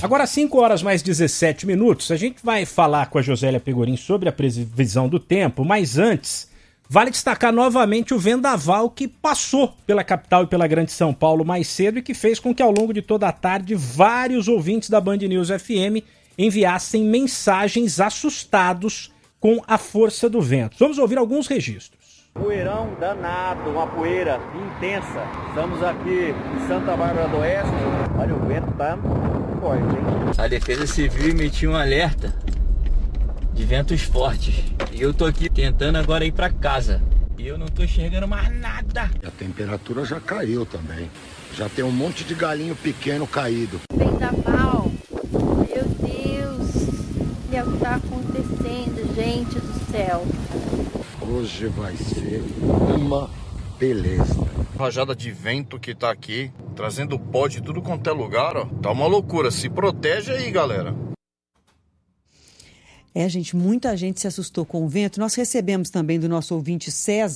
Agora 5 horas mais 17 minutos, a gente vai falar com a Josélia Pegorin sobre a previsão do tempo, mas antes, vale destacar novamente o vendaval que passou pela capital e pela Grande São Paulo mais cedo e que fez com que ao longo de toda a tarde vários ouvintes da Band News FM enviassem mensagens assustados com a força do vento. Vamos ouvir alguns registros. Poeirão danado, uma poeira intensa. Estamos aqui em Santa Bárbara do Oeste. Olha, o vento tá forte, hein? A Defesa Civil emitiu um alerta de ventos fortes. E eu tô aqui tentando agora ir pra casa. E eu não tô enxergando mais nada. A temperatura já caiu também. Já tem um monte de galinho pequeno caído. Vendaval, meu Deus, e é o que tá acontecendo, gente do céu. Hoje vai ser uma beleza. Rajada de vento que tá aqui, trazendo pó de tudo quanto é lugar, ó. Tá uma loucura. Se protege aí, galera. Gente, muita gente se assustou com o vento. Nós recebemos também do nosso ouvinte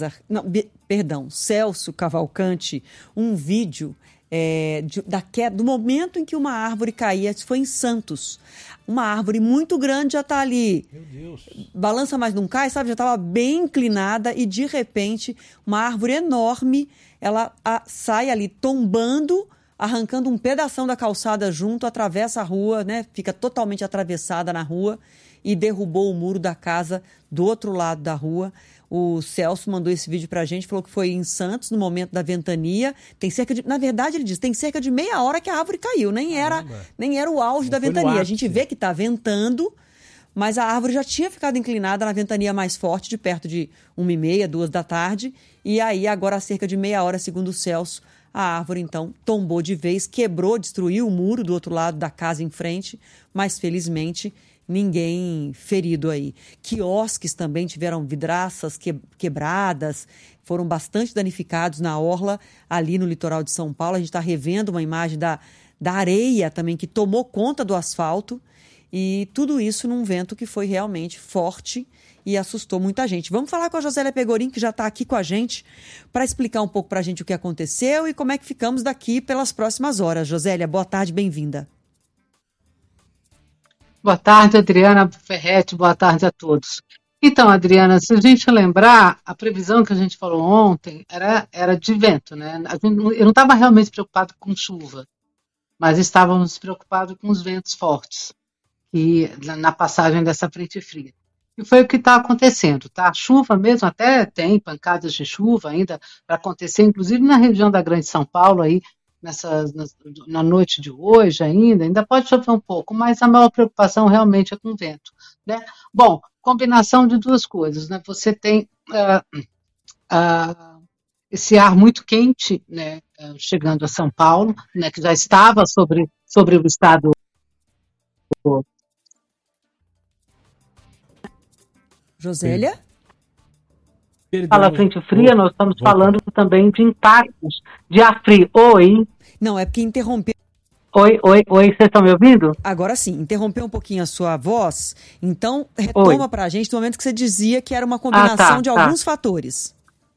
Celso Cavalcante, um vídeo da queda, do momento em que uma árvore caía. Isso foi em Santos. Uma árvore muito grande já está ali. Meu Deus. Balança, mas não cai, sabe? Já estava bem inclinada e, de repente, uma árvore enorme, ela sai ali tombando, arrancando um pedação da calçada junto, atravessa a rua, né? Fica totalmente atravessada na rua e derrubou o muro da casa do outro lado da rua. O Celso mandou esse vídeo pra gente, falou que foi em Santos, no momento da ventania. Na verdade, ele diz, tem cerca de meia hora que a árvore caiu, nem era o auge da ventania. A gente vê que tá ventando, mas a árvore já tinha ficado inclinada na ventania mais forte, de perto de 1h30, 2 da tarde. E aí, agora, há cerca de meia hora, segundo o Celso, a árvore, então, tombou de vez, quebrou, destruiu o muro do outro lado da casa em frente, mas, felizmente, ninguém ferido aí. Quiosques também tiveram vidraças quebradas, foram bastante danificados na orla, ali no litoral de São Paulo. A gente está revendo uma imagem da areia também, que tomou conta do asfalto, e tudo isso num vento que foi realmente forte e assustou muita gente. Vamos falar com a Josélia Pegorin, que já está aqui com a gente, para explicar um pouco para a gente o que aconteceu e como é que ficamos daqui pelas próximas horas. Josélia, boa tarde, bem-vinda. Boa tarde, Adriana Ferretti, boa tarde a todos. Então, Adriana, se a gente lembrar, a previsão que a gente falou ontem era de vento, né? Eu não estava realmente preocupado com chuva, mas estávamos preocupados com os ventos fortes e na passagem dessa frente fria. E foi o que está acontecendo, tá? A chuva mesmo, até tem pancadas de chuva ainda para acontecer, inclusive na região da Grande São Paulo, aí, na noite de hoje ainda pode chover um pouco, mas a maior preocupação realmente é com o vento, né? Bom, combinação de duas coisas, né? Você tem esse ar muito quente, né, chegando a São Paulo, né, que já estava sobre o estado. Josélia? Fala frente fria, nós estamos falando também de impactos de ar frio. Oi? Não, é porque interrompeu. Oi, vocês estão me ouvindo? Agora sim, interrompeu um pouquinho a sua voz, então retoma para a gente do momento que você dizia que era uma combinação de alguns fatores.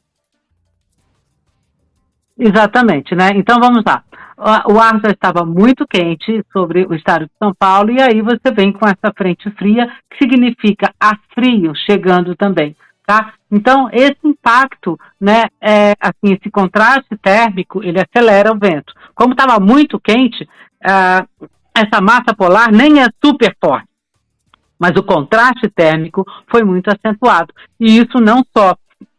Exatamente, né? Então vamos lá. O ar já estava muito quente sobre o estado de São Paulo e aí você vem com essa frente fria, que significa ar frio chegando também. Tá? Então, esse impacto, né, esse contraste térmico, ele acelera o vento. Como estava muito quente, essa massa polar nem é super forte, mas o contraste térmico foi muito acentuado. E isso não só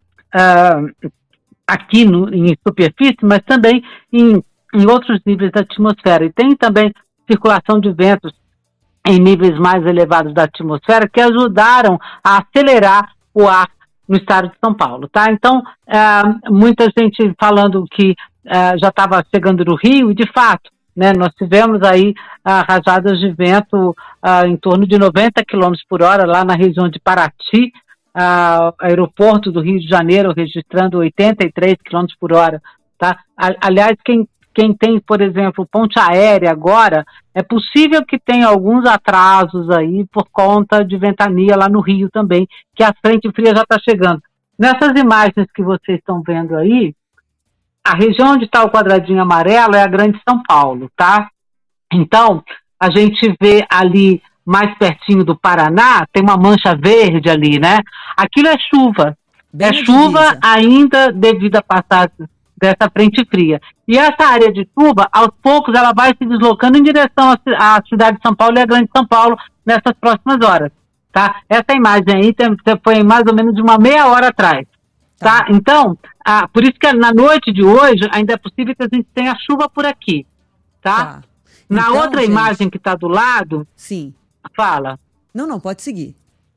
aqui em superfície, mas também em outros níveis da atmosfera. E tem também circulação de ventos em níveis mais elevados da atmosfera que ajudaram a acelerar o ar no estado de São Paulo, tá? Então, muita gente falando que já estava chegando no Rio, e de fato, né, nós tivemos aí rajadas de vento em torno de 90 km por hora lá na região de Paraty, aeroporto do Rio de Janeiro registrando 83 km por hora, tá? Aliás, quem tem, por exemplo, ponte aérea agora, é possível que tenha alguns atrasos aí por conta de ventania lá no Rio também, que a frente fria já está chegando. Nessas imagens que vocês estão vendo aí, a região onde está o quadradinho amarelo é a Grande São Paulo, tá? Então, A gente vê ali mais pertinho do Paraná, tem uma mancha verde ali, né? Aquilo é chuva. Bem é chuva divisa. ainda devido à passagem dessa frente fria. E essa área de chuva, aos poucos, ela vai se deslocando em direção à cidade de São Paulo e à Grande São Paulo nessas próximas horas, tá? Essa imagem aí foi mais ou menos de uma meia hora atrás, tá? Então, por isso que na noite de hoje ainda é possível que a gente tenha chuva por aqui, tá? Na Então, outra gente, imagem que está do lado... Sim. Fala. Não, pode seguir.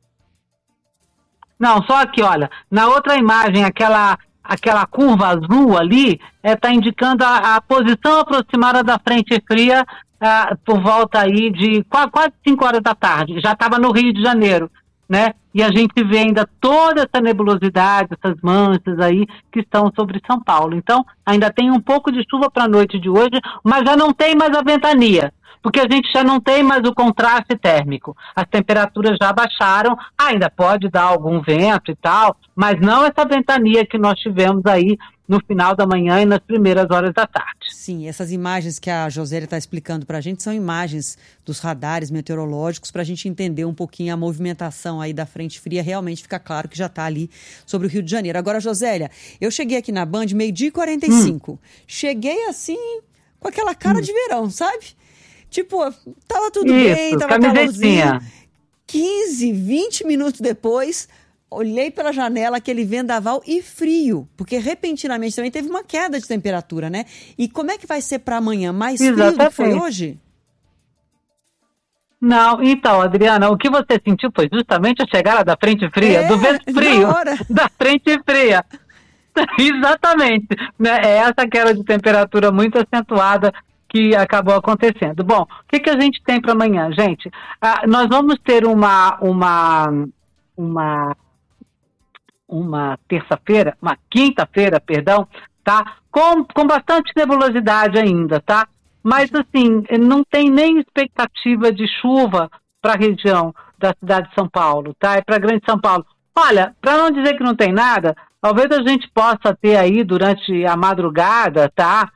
Não, só aqui, olha, na outra imagem, aquela curva azul ali, está indicando a posição aproximada da frente fria por volta aí de quase 5 horas da tarde. Já estava no Rio de Janeiro, né? E a gente vê ainda toda essa nebulosidade, essas manchas aí que estão sobre São Paulo. Então, ainda tem um pouco de chuva para a noite de hoje, mas já não tem mais a ventania, porque a gente já não tem mais o contraste térmico. As temperaturas já baixaram, ainda pode dar algum vento e tal, mas não essa ventania que nós tivemos aí no final da manhã e nas primeiras horas da tarde. Sim, essas imagens que a Josélia está explicando para a gente são imagens dos radares meteorológicos para a gente entender um pouquinho a movimentação aí da frente fria. Realmente fica claro que já está ali sobre o Rio de Janeiro. Agora, Josélia, eu cheguei aqui na Band 12h45. Cheguei assim, com aquela cara de verão, sabe? Tipo, tava tudo bem, tava calorzinho. 15, 20 minutos depois, olhei pela janela, aquele vendaval e frio, porque repentinamente também teve uma queda de temperatura, né? E como é que vai ser para amanhã? Mais frio do que foi hoje? Não, então, Adriana, o que você sentiu foi justamente a chegada da frente fria, do vento frio, da frente fria. Exatamente. Né? É essa queda de temperatura muito acentuada que acabou acontecendo. Bom, o que a gente tem para amanhã, gente? Nós vamos ter uma terça-feira, uma quinta-feira, perdão, tá? Com bastante nebulosidade ainda, tá? Mas, assim, não tem nem expectativa de chuva para a região da cidade de São Paulo, tá? É para a Grande São Paulo. Olha, para não dizer que não tem nada, talvez a gente possa ter aí durante a madrugada, tá?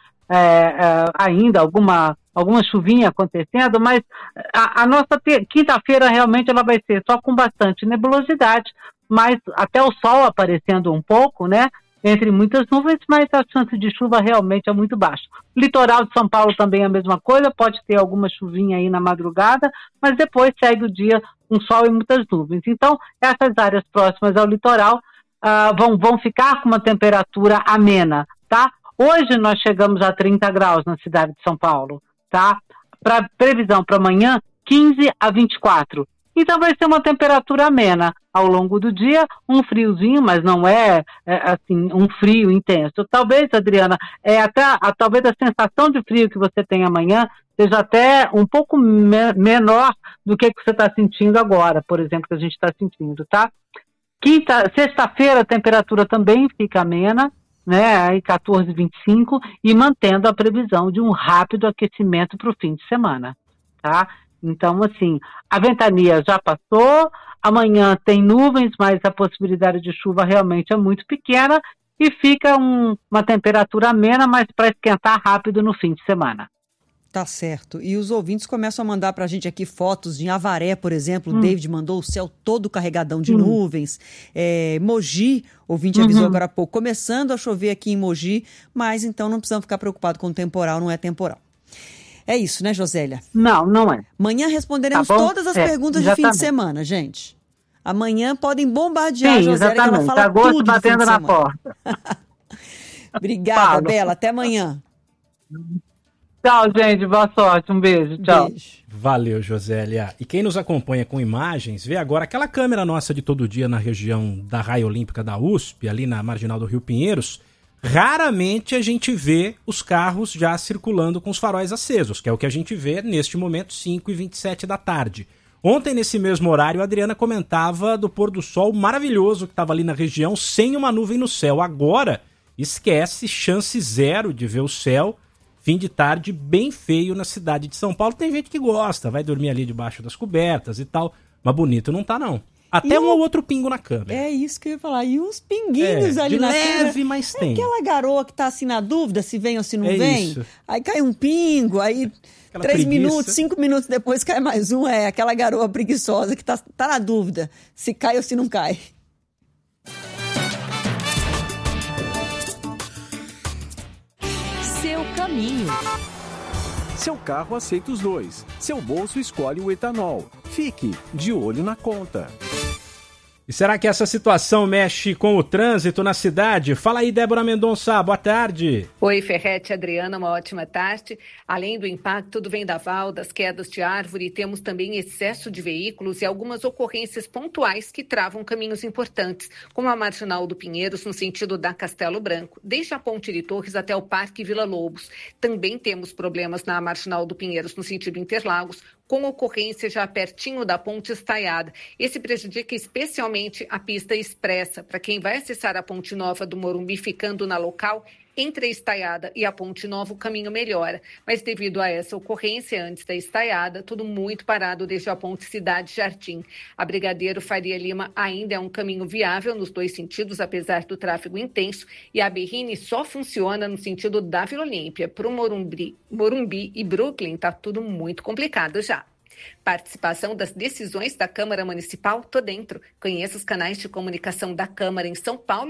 Ainda alguma chuvinha acontecendo, mas a nossa quinta-feira realmente ela vai ser só com bastante nebulosidade, mas até o sol aparecendo um pouco, né? Entre muitas nuvens, mas a chance de chuva realmente é muito baixa. Litoral de São Paulo também é a mesma coisa, pode ter alguma chuvinha aí na madrugada, mas depois segue o dia com sol e muitas nuvens. Então, essas áreas próximas ao litoral vão ficar com uma temperatura amena, tá? Hoje nós chegamos a 30 graus na cidade de São Paulo, tá? Previsão para amanhã, 15 a 24. Então vai ser uma temperatura amena ao longo do dia, um friozinho, mas não é assim, um frio intenso. Talvez, Adriana, talvez a sensação de frio que você tem amanhã seja até um pouco menor do que você está sentindo agora, por exemplo, que a gente está sentindo, tá? Sexta-feira a temperatura também fica amena, né, aí 14, 25, e mantendo a previsão de um rápido aquecimento para o fim de semana, tá? Então, assim, a ventania já passou, amanhã tem nuvens, mas a possibilidade de chuva realmente é muito pequena e fica uma temperatura amena, mas para esquentar rápido no fim de semana. Tá certo. E os ouvintes começam a mandar pra gente aqui fotos de Avaré, por exemplo. O David mandou o céu todo carregadão de nuvens. Mogi, ouvinte avisou agora há pouco, começando a chover aqui em Mogi, mas então não precisamos ficar preocupados com o temporal, não é temporal. É isso, né, Josélia? Não é. Amanhã responderemos todas as perguntas de fim de semana, gente. Amanhã podem bombardear a Josélia, que ela fala tudo de fim de semana. Porta. Obrigada, Bela. Até amanhã. Tchau, gente. Boa sorte. Um beijo. Tchau. Beijo. Valeu, Josélia. E quem nos acompanha com imagens, vê agora aquela câmera nossa de todo dia na região da Raia Olímpica da USP, ali na marginal do Rio Pinheiros. Raramente a gente vê os carros já circulando com os faróis acesos, que é o que a gente vê neste momento, 5h27 da tarde. Ontem, nesse mesmo horário, a Adriana comentava do pôr do sol maravilhoso que estava ali na região, sem uma nuvem no céu. Agora, esquece, chance zero de ver o céu. Fim de tarde bem feio na cidade de São Paulo. Tem gente que gosta, vai dormir ali debaixo das cobertas e tal, mas bonito não tá não. Até um ou outro pingo na câmera. É isso que eu ia falar. E uns pinguinhos ali de na leve, câmera. mas tem. Aquela garoa que tá assim na dúvida se vem ou se não É vem. isso. Aí cai um pingo, aí Aquela 3 preguiça. minutos, 5 minutos depois cai mais um. É aquela garoa preguiçosa que tá na dúvida se cai ou se não cai. Seu caminho. Seu carro aceita os dois. Seu bolso escolhe o etanol. Fique de olho na conta. E será que essa situação mexe com o trânsito na cidade? Fala aí, Débora Mendonça, boa tarde. Oi, Ferretti, Adriana, uma ótima tarde. Além do impacto do vendaval, das quedas de árvore, temos também excesso de veículos e algumas ocorrências pontuais que travam caminhos importantes, como a Marginal do Pinheiros, no sentido da Castelo Branco, desde a Ponte de Torres até o Parque Vila Lobos. Também temos problemas na Marginal do Pinheiros, no sentido Interlagos, com ocorrência já pertinho da Ponte Estaiada. Esse prejudica especialmente a pista expressa. Para quem vai acessar a Ponte Nova do Morumbi ficando na local, entre a Estaiada e a Ponte Nova o caminho melhora. Mas devido a essa ocorrência antes da Estaiada, tudo muito parado desde a Ponte Cidade Jardim. A Brigadeiro Faria Lima ainda é um caminho viável nos dois sentidos, apesar do tráfego intenso, e a Berrini só funciona no sentido da Vila Olímpia. Para o Morumbi e Brooklyn está tudo muito complicado já. Participação das decisões da Câmara Municipal, tô dentro. Conheça os canais de comunicação da Câmara em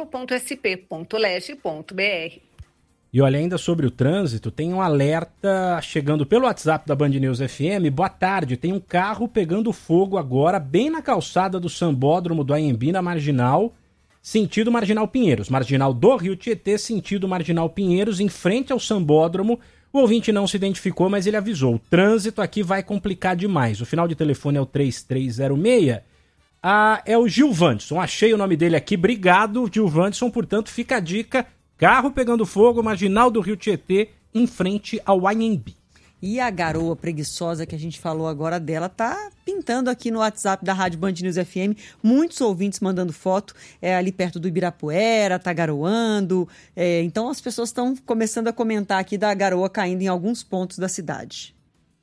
sãopaulo.sp.leg.br. E olha, ainda sobre o trânsito, tem um alerta chegando pelo WhatsApp da Band News FM. Boa tarde, tem um carro pegando fogo agora, bem na calçada do Sambódromo do Anhembi, na Marginal, sentido Marginal Pinheiros. Marginal do Rio Tietê, sentido Marginal Pinheiros, em frente ao Sambódromo. O ouvinte não se identificou, mas ele avisou. O trânsito aqui vai complicar demais. O final de telefone é o 3306. É o Gilvanderson. Achei o nome dele aqui. Obrigado, Gilvanderson. Portanto, fica a dica. Carro pegando fogo, Marginal do Rio Tietê, em frente ao Anhembi. E a garoa preguiçosa que a gente falou agora dela tá pintando aqui no WhatsApp da Rádio Band News FM. Muitos ouvintes mandando foto ali perto do Ibirapuera, tá garoando. Então as pessoas estão começando a comentar aqui da garoa caindo em alguns pontos da cidade.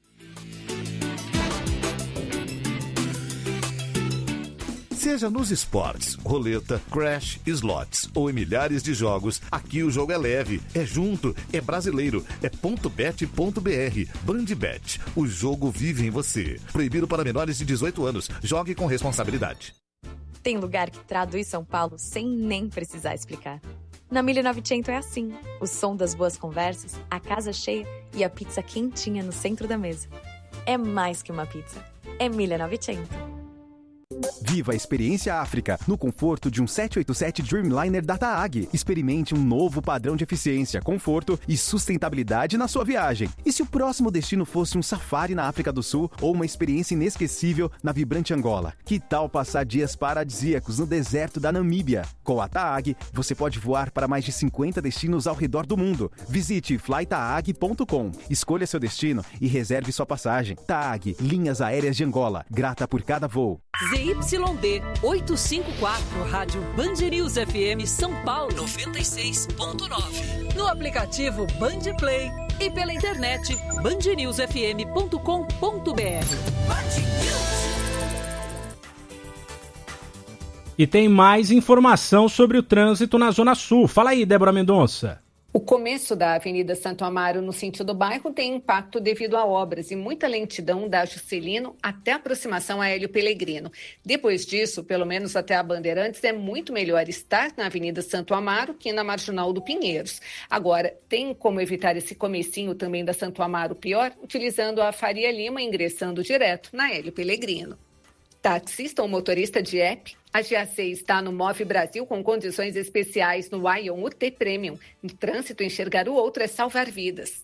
Seja nos esportes, roleta, crash, slots ou em milhares de jogos, aqui o jogo é leve, é junto, é brasileiro, é .bet.br. Bandbet, o jogo vive em você. Proibido para menores de 18 anos. Jogue com responsabilidade. Tem lugar que traduz São Paulo sem nem precisar explicar. Na 1900 é assim. O som das boas conversas, a casa cheia e a pizza quentinha no centro da mesa. É mais que uma pizza. É 1900. Viva a experiência África no conforto de um 787 Dreamliner da TAAG. Experimente um novo padrão de eficiência, conforto e sustentabilidade na sua viagem. E se o próximo destino fosse um safari na África do Sul ou uma experiência inesquecível na vibrante Angola? Que tal passar dias paradisíacos no deserto da Namíbia? Com a TAAG, você pode voar para mais de 50 destinos ao redor do mundo. Visite flytaag.com, escolha seu destino e reserve sua passagem. TAAG, Linhas Aéreas de Angola, grata por cada voo. ZYD 854, Rádio Band News FM São Paulo 96.9. No aplicativo Band Play e pela internet bandnewsfm.com.br. E tem mais informação sobre o trânsito na Zona Sul. Fala aí, Débora Mendonça. O começo da Avenida Santo Amaro, no sentido bairro, tem impacto devido a obras e muita lentidão da Juscelino até a aproximação a Hélio Pellegrino. Depois disso, pelo menos até a Bandeirantes, é muito melhor estar na Avenida Santo Amaro que na Marginal do Pinheiros. Agora, tem como evitar esse comecinho também da Santo Amaro pior, utilizando a Faria Lima, ingressando direto na Hélio Pellegrino. Taxista ou motorista de app, a GAC está no Move Brasil com condições especiais no Ion UT Premium. No trânsito, enxergar o outro é salvar vidas.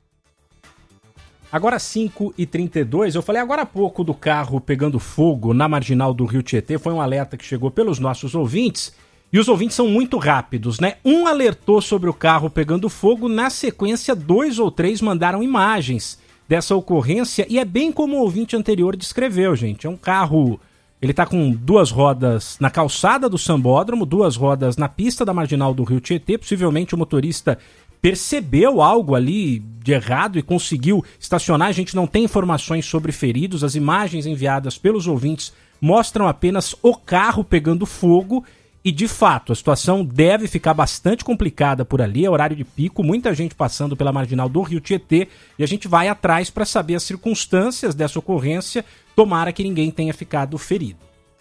Agora 5h32, eu falei agora há pouco do carro pegando fogo na Marginal do Rio Tietê, foi um alerta que chegou pelos nossos ouvintes, e os ouvintes são muito rápidos, né? Um alertou sobre o carro pegando fogo, na sequência 2 ou 3 mandaram imagens dessa ocorrência, e é bem como o ouvinte anterior descreveu, gente. É um carro, ele tá com 2 rodas na calçada do Sambódromo, 2 rodas na pista da Marginal do Rio Tietê. Possivelmente o motorista percebeu algo ali de errado e conseguiu estacionar. A gente não tem informações sobre feridos. As imagens enviadas pelos ouvintes mostram apenas o carro pegando fogo e, de fato, a situação deve ficar bastante complicada por ali, é horário de pico, muita gente passando pela marginal do Rio Tietê e a gente vai atrás para saber as circunstâncias dessa ocorrência, tomara que ninguém tenha ficado ferido.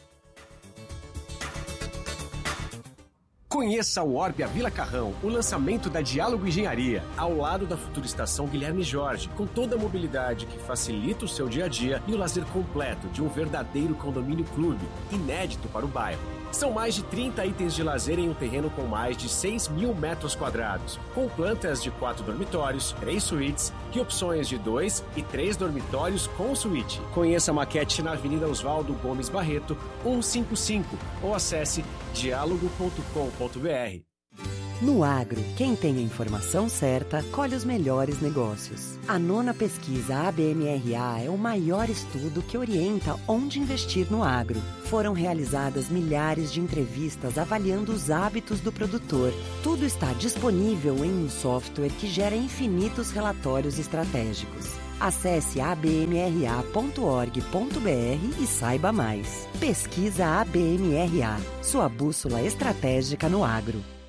Conheça o Orbia Vila Carrão, o lançamento da Diálogo Engenharia, ao lado da futura estação Guilherme Jorge, com toda a mobilidade que facilita o seu dia a dia e o lazer completo de um verdadeiro condomínio clube, inédito para o bairro. São mais de 30 itens de lazer em um terreno com mais de 6.000 metros quadrados, com plantas de 4 dormitórios, 3 suítes e opções de 2 e 3 dormitórios com suíte. Conheça a maquete na Avenida Oswaldo Gomes Barreto, 155, ou acesse diálogo.com.br. No agro, quem tem a informação certa, colhe os melhores negócios. A 9ª pesquisa ABMRA é o maior estudo que orienta onde investir no agro. Foram realizadas milhares de entrevistas avaliando os hábitos do produtor. Tudo está disponível em um software que gera infinitos relatórios estratégicos. Acesse abmra.org.br e saiba mais. Pesquisa ABMRA, sua bússola estratégica no agro.